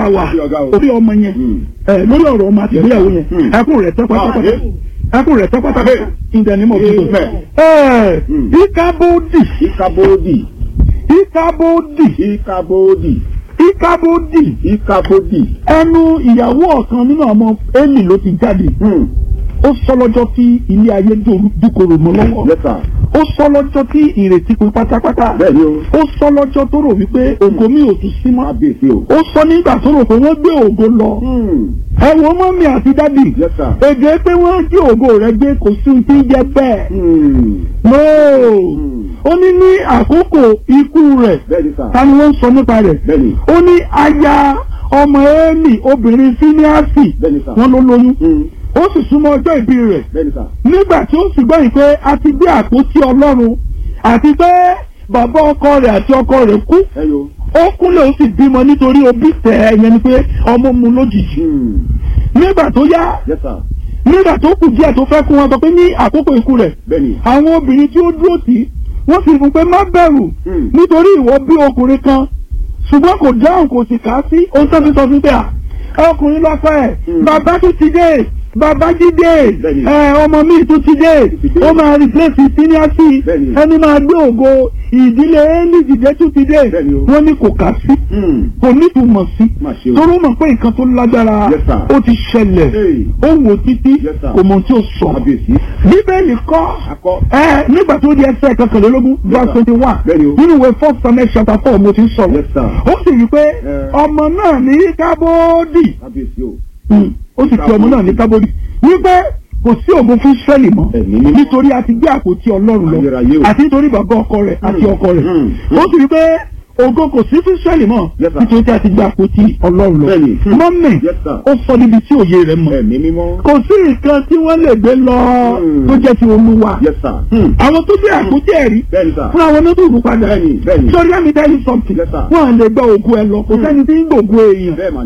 wa orí ọmọ yẹn lórí ọ̀rọ̀ ọmọ àti ìgbéyàwó yẹn ẹkún rẹ̀ tán pátápátá ẹkún rẹ̀ tán pátápátá ìdẹ̀nímọ̀ tuntun ìkàbòdì ẹnu ìyàwó ọ̀kan nínú ọmọ Élì ló ti jáde ó sọ lọ́jọ́ tí ilé ayé dúkòrò mọ́ lọ́wọ́ ó sọ lọ́jọ́ tí ìrètí pin pátápátá ó sọ lọ́jọ́ tó rò wípé ògo mi ò tún sí mọ́ ó sọ nígbà tó rò pé wọ́n gbé ògo lọ ẹ wo mọ́mí àti dádì èdè pé wọ́n gbé ògo rẹ̀ gbé kò sí ti jẹ́ bẹ́ẹ̀ ó ní àkókò ikú rẹ̀ ta ni wọ́n ń sọ nípa rẹ̀ ó ní aya ọmọ Élì obìnrin Fíníásì wọ́n ló lóyún ó sì súnmọ́ ọjọ́ ìbí rẹ̀ nígbà tí ó sì gbọ́ yìí pé a ti gbé àpótí Ọlọ́run àti pé bàbá ọkọ rẹ̀ àti ọkọ rẹ̀ kú ó kúnlẹ̀ ó sì bímọ nítorí òbí tẹ̀ ẹ̀yẹn ni pé ọmọ mu lójijì nígbà tó yá nígbà tó kù díẹ̀ tó fẹ́ kú wọn sọ pé ní àkókò ikú rẹ̀ àwọn obìnrin tí ó dúró tì wọ́n sì fún pé má bẹ̀rù nítorí ìwọ bí ọkùnrin kan ṣùgbọ́n kò dáhùn kò sì kà á sí ohun tó fi sọ fún pé ọkùnrin lọ́fẹ́ ẹ̀ bàbá tó ti dé Babájídé ọmọ mi tún ti dé ó máa replace Fíníásì ẹni máa gbé ògo ìdílé Élì dìde tún ti dé wọ́n ní kò kà sí kò nítumọ̀ sí torí ó mọ̀ pé nǹkan tó lágbára ó ti ṣẹlẹ̀ ó wò títí kò mọ̀ tí ó sọ Bíbélì kọ́ nígbà tó di ẹsẹ̀ kọkànlélógún verse 21 nínú ìwé 1 Samuel chapter 4 mo ti sọ̀rọ̀ ó sì rí pé ọmọ náà ní Kábódì ó sì fi ọmọ náà ní Kábódì wípé kò sí ògo fún Ísírẹ́lì mọ́ nítorí a ti gbé àpótí Ọlọ́run lọ àti nítorí bàbá ọkọ rẹ̀ àti ọkọ rẹ̀ ó sì rí pé ògo kò sí fún Ísírẹ́lì mọ́ nítorí tí a ti gbé àpótí Ọlọ́run lọ mọ́mì ó sọ níbi tí òye rẹ̀ mọ́ kò sí nǹkan tí wọ́n lè gbé lọ tó jẹ́ ti Olúwa àwọn tó gbé àpótí ẹ̀rí fún àwọn tó dùn padà sórí àmì tell you something wọ́n lè gba ògo ẹ lọ kò sẹ́ni tí ń gbògo èèyàn